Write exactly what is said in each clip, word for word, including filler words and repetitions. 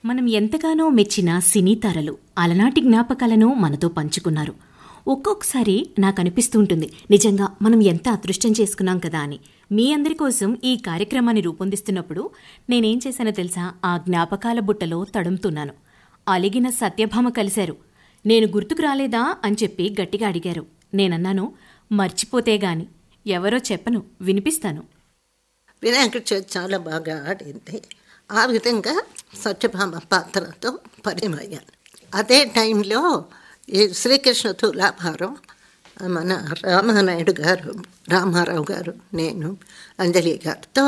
మనం ఎంతగానో మెచ్చిన సినీ తారలు అలనాటి జ్ఞాపకాలను మనతో పంచుకున్నారు. ఒక్కొక్కసారి నాకు అనిపిస్తూ ఉంటుంది, నిజంగా మనం ఎంత అదృష్టం చేసుకున్నాం కదా అని. మీ అందరి కోసం ఈ కార్యక్రమాన్ని రూపొందిస్తున్నప్పుడు నేనేం చేశానో తెలుసా? ఆ జ్ఞాపకాల బుట్టలో తడుముతున్నాను. అలిగిన సత్యభామ కలిశారు. నేను గుర్తుకు రాలేదా అని చెప్పి గట్టిగా అడిగారు. నేనన్నాను, మర్చిపోతే గాని ఎవరో చెప్పను, వినిపిస్తాను. వినాయక చవితి చాలా బాగా ఆడింది. ఆ విధంగా సత్యభామ పాత్రతో పరిచయం అయ్యాను. అదే టైంలో ఈ శ్రీకృష్ణ తులాభారం మన రామానాయుడు గారు, రామారావు గారు, నేను, అంజలి గారితో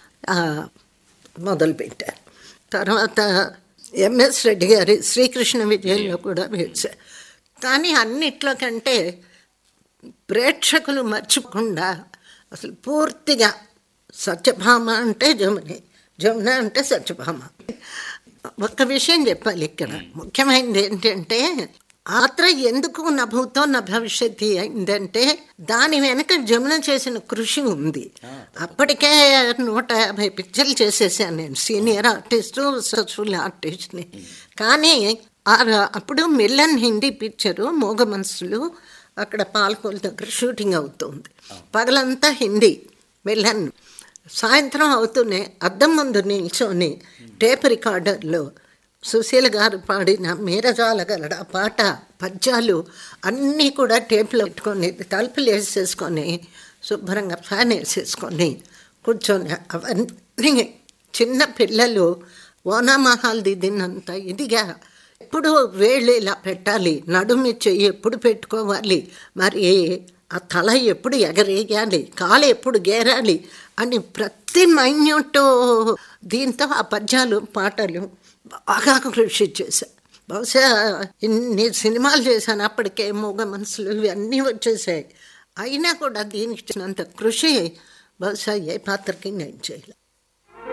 మొదలుపెట్టారు. తర్వాత ఎంఎస్ రెడ్డి గారి శ్రీకృష్ణ విజయంలో కూడా వేశారు. కానీ అన్నిట్లో కంటే ప్రేక్షకులు మర్చిపోకుండా అసలు పూర్తిగా సత్యభామ అంటే జముని, జమున అంటే సత్యభామ. ఒక్క విషయం చెప్పాలి ఇక్కడ, ముఖ్యమైనది ఏంటంటే ఆత్ర ఎందుకు నభూతో నా భవిష్యత్తు అయిందంటే దాని వెనక జమున చేసిన కృషి ఉంది. అప్పటికే నూట యాభై పిక్చర్లు చేసేసాను నేను, సీనియర్ ఆర్టిస్టు, సక్సెస్ఫుల్ ఆర్టిస్ట్ని. కానీ అప్పుడు మిల్లన్ హిందీ పిక్చరు మూగ మనసులు అక్కడ పాలకోల దగ్గర షూటింగ్ అవుతుంది. పగలంతా హిందీ మిల్లన్. సాయంత్రం అవుతూనే అద్దం ముందు నిల్చొని టేప్ రికార్డర్లో సుశీల గారు పాడిన మీరజాలగలడ పాట పద్యాలు అన్నీ కూడా టేప్లో పెట్టుకొని తలుపులు వేసేసుకొని శుభ్రంగా ఫ్యాన్ వేసేసుకొని కూర్చొని అవన్నీ చిన్న పిల్లలు ఓనామహాల్ది తిన్నంత ఇదిగా ఎప్పుడు వేళ్ళు ఇలా పెట్టాలి, నడుమి చెయ్యి ఎప్పుడు పెట్టుకోవాలి, మరి ఆ తల ఎప్పుడు ఎగరేయాలి, కాలు ఎప్పుడు గేరాలి అని ప్రతి మైన్యూట్ దీంతో ఆ పద్యాలు పాటలు బాగా కృషి చేశాను. బహుశా ఇన్ని సినిమాలు చేశాను, అప్పటికే మూగ మనసులు ఇవన్నీ వచ్చేసాయి. అయినా కూడా దీనికి ఇచ్చినంత కృషి బహుశా ఏ పాత్రకి నేను చేయలేదు.